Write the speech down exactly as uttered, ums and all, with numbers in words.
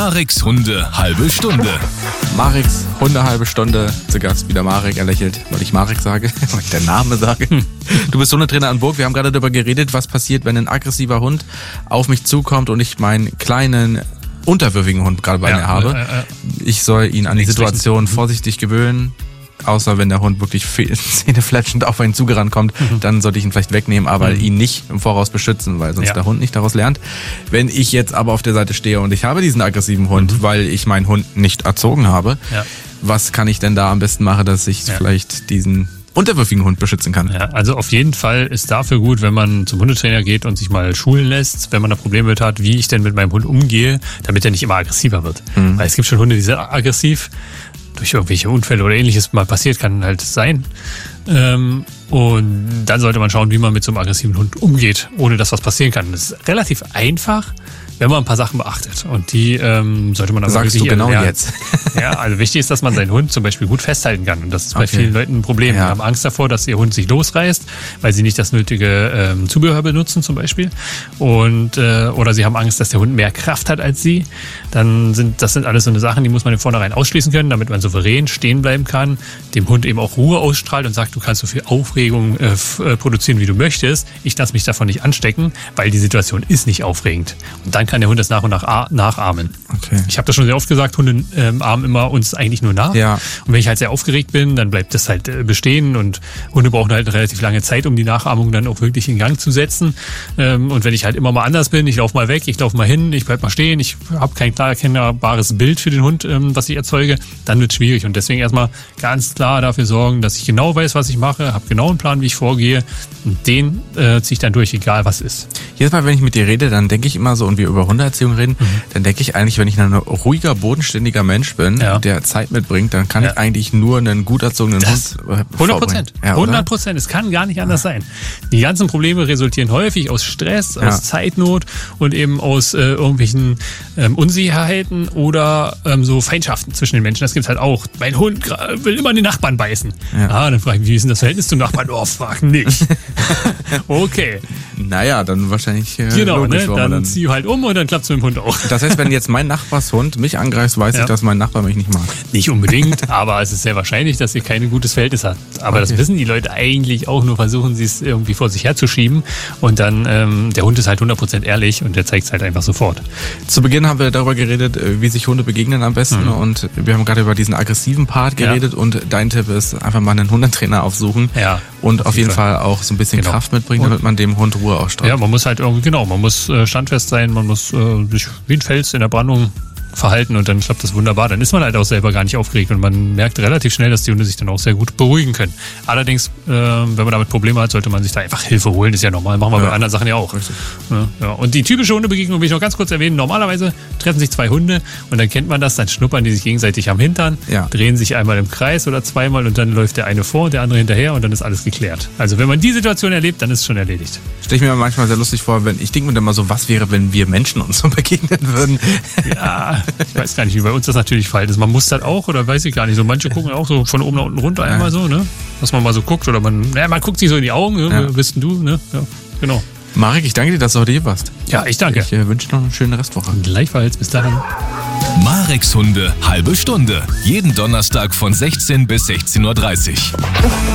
Mareks Hunde halbe Stunde. Mareks Hunde halbe Stunde. Zu Gast wieder Marek. Er lächelt, weil ich Marek sage, weil ich den Namen sage. Du bist Hundetrainer an Burg. Wir haben gerade darüber geredet, was passiert, wenn ein aggressiver Hund auf mich zukommt und ich meinen kleinen, unterwürfigen Hund gerade bei ja, mir habe. Äh, äh, ich soll ihn an die Situation vorsichtig gewöhnen. Außer wenn der Hund wirklich zähnefletschend auf einen zugerannt kommt, mhm. dann sollte ich ihn vielleicht wegnehmen, aber mhm. ihn nicht im Voraus beschützen, weil sonst ja. der Hund nicht daraus lernt. Wenn ich jetzt aber auf der Seite stehe und ich habe diesen aggressiven Hund, mhm. weil ich meinen Hund nicht erzogen habe, ja. was kann ich denn da am besten machen, dass ich ja. vielleicht diesen unterwürfigen Hund beschützen kann? Ja, also auf jeden Fall ist dafür gut, wenn man zum Hundetrainer geht und sich mal schulen lässt, wenn man da Probleme mit hat, wie ich denn mit meinem Hund umgehe, damit er nicht immer aggressiver wird. Mhm. Weil es gibt schon Hunde, die sind aggressiv, durch irgendwelche Unfälle oder ähnliches mal passiert, kann halt sein. Ähm, und dann sollte man schauen, wie man mit so einem aggressiven Hund umgeht, ohne dass was passieren kann. Das ist relativ einfach, wenn man ein paar Sachen beachtet. Und die ähm, sollte man aber Sagst wirklich du genau lernen. Jetzt. Ja, also wichtig ist, dass man seinen Hund zum Beispiel gut festhalten kann. Und das ist bei okay. vielen Leuten ein Problem. Ja. Die haben Angst davor, dass ihr Hund sich losreißt, weil sie nicht das nötige ähm, Zubehör benutzen zum Beispiel. Und, äh, oder sie haben Angst, dass der Hund mehr Kraft hat als sie. Dann sind das sind alles so eine Sachen, die muss man im Vornherein ausschließen können, damit man souverän stehen bleiben kann, dem Hund eben auch Ruhe ausstrahlt und sagt, du kannst so viel Aufregung äh, f- äh, produzieren, wie du möchtest. Ich lasse mich davon nicht anstecken, weil die Situation ist nicht aufregend. Und dann kann der Hund das nach und nach a- nachahmen. Okay. Ich habe das schon sehr oft gesagt, Hunde ähm, ahmen immer uns eigentlich nur nach. Ja. Und wenn ich halt sehr aufgeregt bin, dann bleibt das halt äh, bestehen und Hunde brauchen halt relativ lange Zeit, um die Nachahmung dann auch wirklich in Gang zu setzen. Ähm, und wenn ich halt immer mal anders bin, ich laufe mal weg, ich laufe mal hin, ich bleib mal stehen, ich habe kein klar erkennbares Bild für den Hund, ähm, was ich erzeuge, dann wird es schwierig. Und deswegen erstmal ganz klar dafür sorgen, dass ich genau weiß, was ich mache, habe genau einen Plan, wie ich vorgehe und den äh, ziehe ich dann durch, egal was ist. Jedes Mal, wenn ich mit dir rede, dann denke ich immer so, und wir über Hundeerziehung reden, mhm. dann denke ich eigentlich, wenn ich ein ruhiger, bodenständiger Mensch bin, ja. der Zeit mitbringt, dann kann ja. ich eigentlich nur einen gut erzogenen das Hund äh, hundert Prozent. Ja, hundert Prozent. Es kann gar nicht anders sein. Die ganzen Probleme resultieren häufig aus Stress, aus ja. Zeitnot und eben aus äh, irgendwelchen ähm, Unsicherheiten oder ähm, so Feindschaften zwischen den Menschen. Das gibt's halt auch. Mein Hund will immer den Nachbarn beißen. Ja. Ah, dann frage ich mich, wie ist denn das Verhältnis zum Nachbarn? Oh, fuck, nicht. Okay. Naja, dann wahrscheinlich äh, genau, logisch, ne? Dann, dann zieh halt um und dann klappt's mit dem Hund auch. Das heißt, wenn jetzt mein Nachbarshund mich angreift, weiß ja. ich, dass mein Nachbar mich nicht mag. Nicht unbedingt, aber es ist sehr wahrscheinlich, dass ihr kein gutes Verhältnis habt. Aber okay. das wissen die Leute eigentlich auch, nur versuchen sie es irgendwie vor sich herzuschieben. Und dann, ähm, der Hund ist halt hundert Prozent ehrlich und der zeigt es halt einfach sofort. Zu Beginn haben wir darüber geredet, wie sich Hunde begegnen am besten. Mhm. Und wir haben gerade über diesen aggressiven Part geredet. Ja. Und dein Tipp ist, einfach mal einen Hundetrainer aufsuchen. Ja, und auf jeden Fall. Fall auch so ein bisschen genau. Kraft mitbringen, damit man dem Hund Ruhe ausstrahlt. Ja, man muss halt irgendwie, genau, man muss äh, standfest sein, man muss äh, sich wie ein Fels in der Brandung verhalten und dann klappt das wunderbar. Dann ist man halt auch selber gar nicht aufgeregt und man merkt relativ schnell, dass die Hunde sich dann auch sehr gut beruhigen können. Allerdings, äh, wenn man damit Probleme hat, sollte man sich da einfach Hilfe holen. Das ist ja normal, machen wir ja. bei anderen Sachen ja auch. Ja, ja. Und die typische Hundebegegnung will ich noch ganz kurz erwähnen. Normalerweise treffen sich zwei Hunde und dann kennt man das, dann schnuppern die sich gegenseitig am Hintern, ja. drehen sich einmal im Kreis oder zweimal und dann läuft der eine vor und der andere hinterher und dann ist alles geklärt. Also wenn man die Situation erlebt, dann ist es schon erledigt. Stelle ich mir manchmal sehr lustig vor, wenn ich denke mir dann mal so, was wäre, wenn wir Menschen uns so begegnen würden? Ja, ich weiß gar nicht, wie bei uns das natürlich verhalten ist. Man muss das auch, oder weiß ich gar nicht. So manche gucken auch so von oben nach unten runter ja. einmal so, ne? Dass man mal so guckt oder man, naja, man guckt sich so in die Augen, ne? Ja. Bist denn du, ne? Ja, genau. Marek, ich danke dir, dass du heute hier warst. Ja, ich danke. Ich äh, wünsche noch eine schöne Restwoche. Gleichfalls, bis dahin. Mareks Hunde halbe Stunde. Jeden Donnerstag von sechzehn bis sechzehn Uhr dreißig.